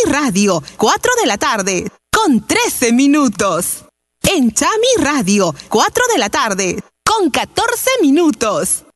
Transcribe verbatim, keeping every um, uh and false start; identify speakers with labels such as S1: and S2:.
S1: Radio, cuatro de la tarde, con trece minutos. En Chami Radio, cuatro de la tarde, con catorce minutos.